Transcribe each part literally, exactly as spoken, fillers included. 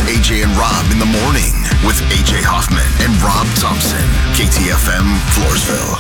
A J and Rob in the morning with A J Hoffman and Rob Thompson. K T F M, Floresville.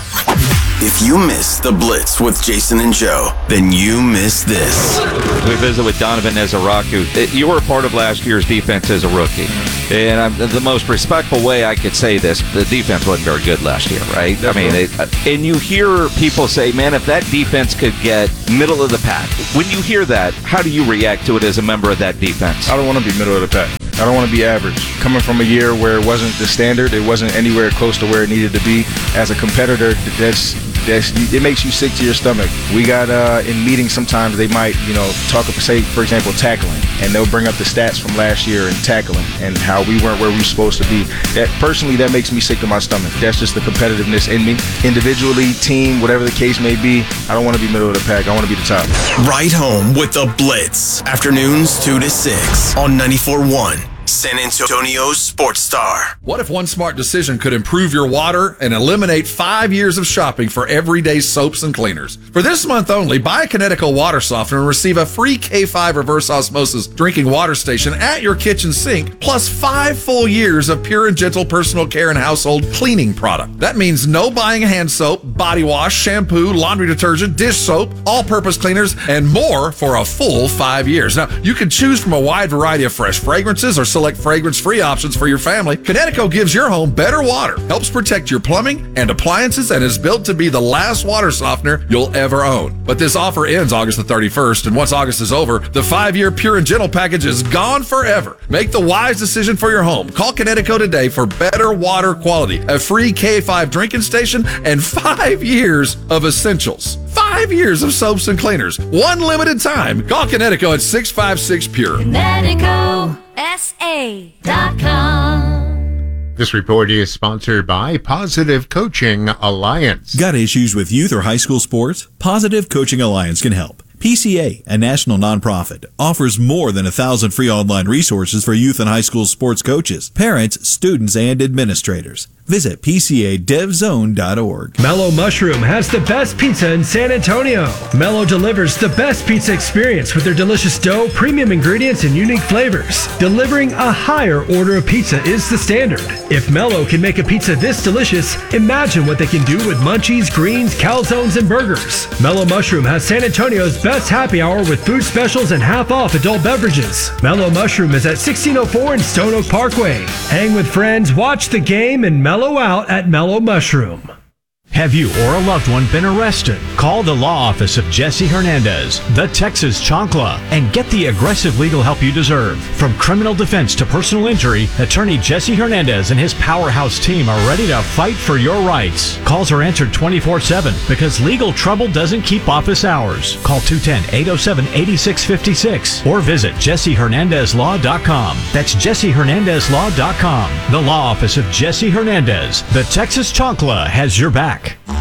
If you miss the Blitz with Jason and Joe, then you miss this. We visit with Donovan Ezaraku. You were a part of last year's defense as a rookie. And I'm, the most respectful way I could say this, the defense wasn't very good last year, right? I mean, it, and you hear people say, man, if that defense could get middle of the pack. When you hear that, how do you react to it as a member of that defense? I don't want to be middle of the pack. I don't want to be average. Coming from a year where it wasn't the standard, it wasn't anywhere close to where it needed to be. As a competitor, that's that's it makes you sick to your stomach. We got uh, in meetings sometimes they might, you know, talk up, say, for example, tackling, and they'll bring up the stats from last year in tackling and how we weren't where we were supposed to be. That personally, that makes me sick to my stomach. That's just the competitiveness in me. Individually, team, whatever the case may be, I don't want to be middle of the pack. I want to be the top. Right home with the Blitz. Afternoons two to six on ninety-four point one. San Antonio's Sports Star. What if one smart decision could improve your water and eliminate five years of shopping for everyday soaps and cleaners? For this month only, buy a Kinetico water softener and receive a free K five reverse osmosis drinking water station at your kitchen sink, plus five full years of pure and gentle personal care and household cleaning product. That means no buying hand soap, body wash, shampoo, laundry detergent, dish soap, all-purpose cleaners, and more for a full five years. Now, you can choose from a wide variety of fresh fragrances or select fragrance-free options for your family. Kinetico gives your home better water, helps protect your plumbing and appliances, and is built to be the last water softener you'll ever own. But this offer ends August the thirty-first, and once August is over, the five-year Pure and Gentle package is gone forever. Make the wise decision for your home. Call Kinetico today for better water quality, a free K five drinking station, and five years of essentials. Five years of soaps and cleaners. One limited time. Call Kinetico at six five six Pure. Kinetico S A dot com. This report is sponsored by Positive Coaching Alliance. Got issues with youth or high school sports? Positive Coaching Alliance can help. P C A, a national nonprofit, offers more than a thousand free online resources for youth and high school sports coaches, parents, students, and administrators. Visit P C A dev zone dot org. Mellow Mushroom has the best pizza in San Antonio. Mellow delivers the best pizza experience with their delicious dough, premium ingredients, and unique flavors. Delivering a higher order of pizza is the standard. If Mellow can make a pizza this delicious, imagine what they can do with munchies, greens, calzones, and burgers. Mellow Mushroom has San Antonio's best happy hour with food specials and half off adult beverages. Mellow Mushroom is at sixteen oh four in Stone Oak Parkway. Hang with friends, watch the game, and mellow out at Mellow Mushroom. Have you or a loved one been arrested? Call the law office of Jesse Hernandez, the Texas Chancla, and get the aggressive legal help you deserve. From criminal defense to personal injury, attorney Jesse Hernandez and his powerhouse team are ready to fight for your rights. Calls are answered twenty-four seven because legal trouble doesn't keep office hours. Call two one zero, eight oh seven, eight six five six or visit jesse hernandez law dot com. That's jesse hernandez law dot com. The law office of Jesse Hernandez, the Texas Chancla, has your back.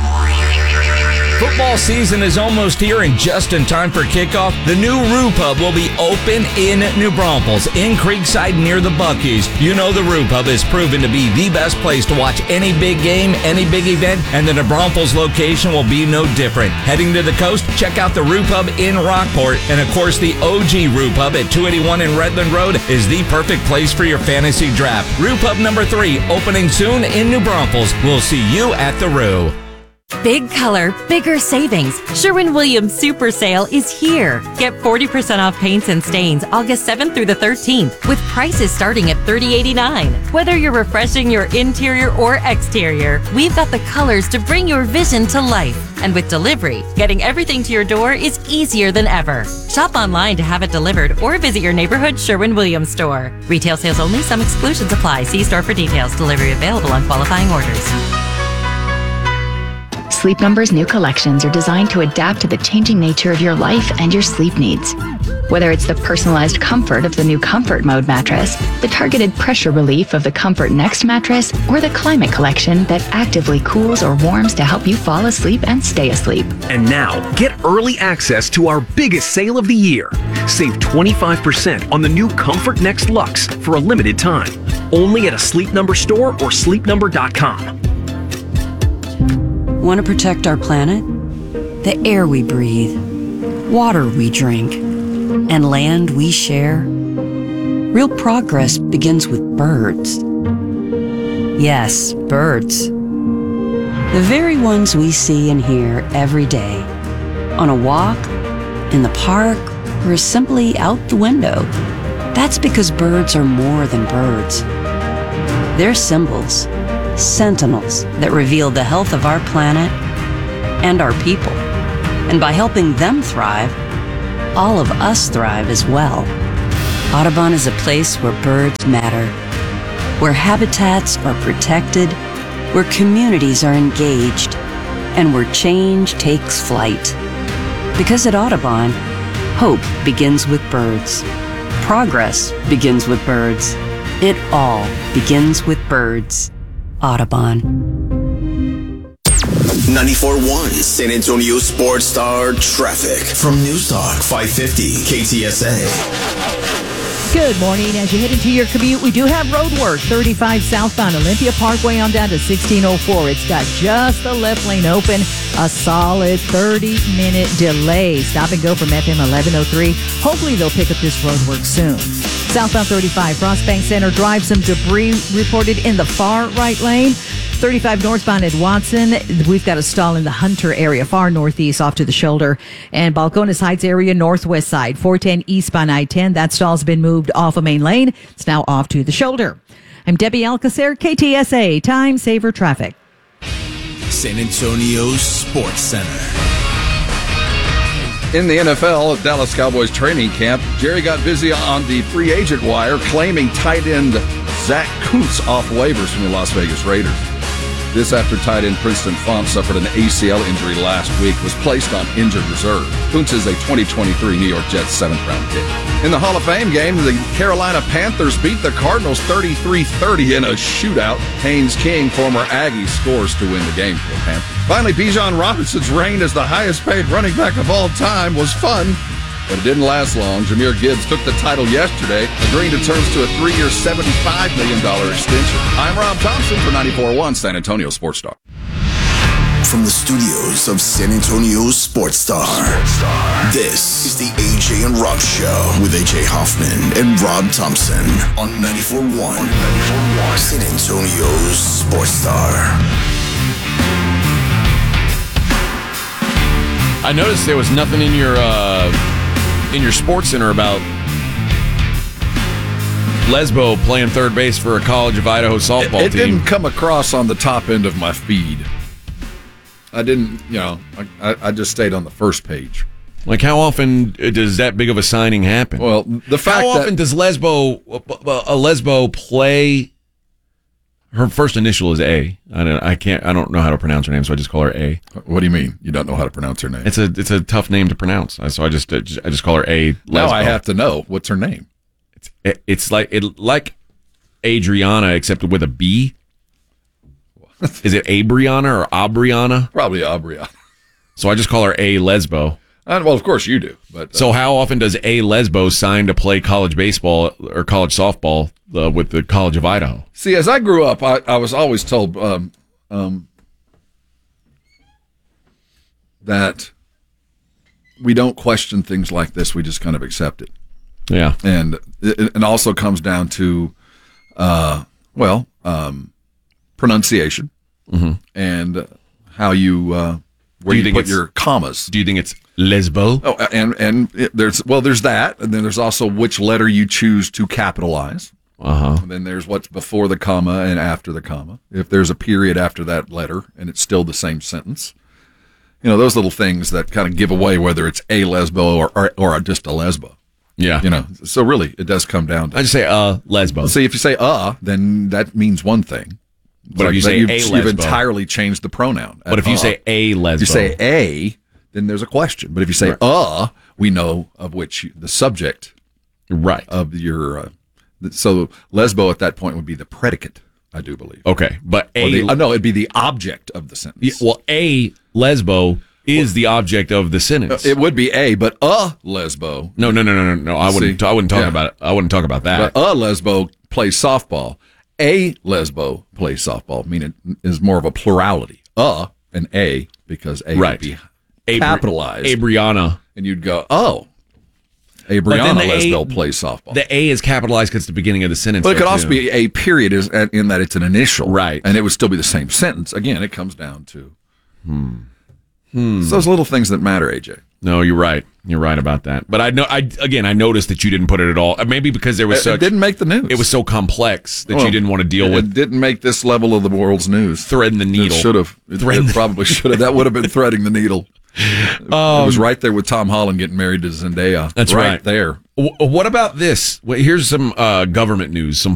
Football season is almost here, and just in time for kickoff, the new Roo Pub will be open in New Braunfels, in Creekside near the Buc-ee's. You know the Roo Pub is proven to be the best place to watch any big game, any big event, and the New Braunfels location will be no different. Heading to the coast, check out the Roo Pub in Rockport, and of course the O G Roo Pub at two eighty-one in Redland Road is the perfect place for your fantasy draft. Roo Pub number three, opening soon in New Braunfels. We'll see you at the Roo. Big color, bigger savings. Sherwin-Williams Super Sale is here. Get forty percent off paints and stains August seventh through the thirteenth with prices starting at thirty eighty-nine. Whether you're refreshing your interior or exterior, we've got the colors to bring your vision to life. And with delivery, getting everything to your door is easier than ever. Shop online to have it delivered or visit your neighborhood Sherwin-Williams store. Retail sales only. Some exclusions apply. See store for details. Delivery available on qualifying orders. Sleep Number's new collections are designed to adapt to the changing nature of your life and your sleep needs. Whether it's the personalized comfort of the new Comfort Mode mattress, the targeted pressure relief of the Comfort Next mattress, or the Climate Collection that actively cools or warms to help you fall asleep and stay asleep. And now, get early access to our biggest sale of the year. Save twenty-five percent on the new Comfort Next Luxe for a limited time. Only at a Sleep Number store or sleep number dot com. Want to protect our planet? The air we breathe, water we drink, and land we share? Real progress begins with birds. Yes, birds. The very ones we see and hear every day. On a walk, in the park, or simply out the window. That's because birds are more than birds. They're symbols, sentinels that reveal the health of our planet and our people. And by helping them thrive, all of us thrive as well. Audubon is a place where birds matter, where habitats are protected, where communities are engaged, and where change takes flight. Because at Audubon, hope begins with birds. Progress begins with birds. It all begins with birds. Audubon. ninety-four point one San Antonio Sports Star Traffic from News Talk five fifty K T S A. Good morning. As you head into your commute, we do have road work. thirty-five southbound Olympia Parkway on down to sixteen oh four. It's got just the left lane open. A solid thirty-minute delay. Stop and go from F M eleven oh three. Hopefully they'll pick up this road work soon. Southbound thirty-five, Frostbank Center Drive. Some debris reported in the far right lane. thirty-five northbound at Watson. We've got a stall in the Hunter area, far northeast off to the shoulder. And Balcones Heights area, northwest side. four ten eastbound I ten. That stall's been moved off of main lane. It's now off to the shoulder. I'm Debbie Alcacer, K T S A, Time Saver Traffic. San Antonio Sports Center. In the N F L, at Dallas Cowboys training camp, Jerry got busy on the free agent wire claiming tight end Zach Kuntz off waivers from the Las Vegas Raiders. This after tight end Princeton Font suffered an A C L injury last week, was placed on injured reserve. Kuntz is a twenty twenty-three New York Jets seventh round pick. In the Hall of Fame game, the Carolina Panthers beat the Cardinals thirty-three thirty in a shootout. Haynes King, former Aggie, scores to win the game for the Panthers. Finally, Bijan Robinson's reign as the highest paid running back of all time was fun, but it didn't last long. Jahmyr Gibbs took the title yesterday, agreeing to terms to a three-year, seventy-five million dollars extension. I'm Rob Thompson for ninety-four point one San Antonio Sports Star. From the studios of San Antonio Sports Star, this is the A J and Rob Show with A J Hoffman and Rob Thompson on ninety-four point one San Antonio Sports Star. I noticed there was nothing in your uh, in your Sports Center about Lesbo playing third base for a College of Idaho softball it, it team. It didn't come across on the top end of my feed. I didn't, you know, I, I just stayed on the first page. Like, how often does that big of a signing happen? Well, the fact how that often does Lesbo a Lesbo play? Her first initial is A. I don't, I can't. I don't know how to pronounce her name, so I just call her A. What do you mean? You don't know how to pronounce her name? It's a it's a tough name to pronounce, so I just I just call her A. Lesbo. Now I have to know what's her name. It's it, it's like it like Adriana, except with a B. Is it Abriana or Abriana? Probably Abriana. So I just call her A. Lesbo. Uh, well, of course you do. But uh, so how often does A. Lesbo sign to play college baseball or college softball uh, with the College of Idaho? See, as I grew up, I, I was always told um, um, that we don't question things like this. We just kind of accept it. Yeah. And it, it also comes down to, uh, well, um, pronunciation mm-hmm. and how you, uh, where you, you put your commas. Do you think it's Lesbo? Oh, and and it, there's well, there's that, and then there's also which letter you choose to capitalize. Uh huh. And then there's what's before the comma and after the comma. If there's a period after that letter and it's still the same sentence, you know, those little things that kind of give away whether it's a Lesbo or or, or just a Lesbo. Yeah. You know, so really it does come down to. I just say uh Lesbo. See, if you say uh, then that means one thing. But if you say you've, a you've Lesbo, entirely changed the pronoun. But if you uh, say a Lesbo, you say a, then there's a question. But if you say right. uh, we know of which you, the subject, right, of your. Uh, so Lesbo at that point would be the predicate, I do believe. Okay, but a the, uh, no, it'd be the object of the sentence. Yeah, well, a Lesbo is well, the object of the sentence. It would be a, but a Lesbo. No, no, no, no, no, no. I wouldn't. See? I wouldn't talk yeah. about it. I wouldn't talk about that. But a Lesbo plays softball. A Lesbo plays softball, meaning it is more of a plurality. A and a, because a right. would be capitalized. Abriana. And you'd go, oh. A But then Brianna the A- Lesbell plays softball. The A is capitalized because it's the beginning of the sentence. But it could though, also too. be a period is at- in that it's an initial. Right. And it would still be the same sentence. Again, it comes down to Hmm. Hmm. it's those little things that matter, A J. No, you're right. You're right about that. But I know. I again, I noticed that you didn't put it at all. Maybe because there was It, such. it didn't make the news. It was so complex that Well, you didn't want to deal it, with. It didn't make this level of the world's news. Threading the needle. It should have. It, Threading it the- probably should have. That would have been threading the needle. Um, it was right there with Tom Holland getting married to Zendaya. That's right. right. there. W- What about this? Wait, here's some uh, government news. Some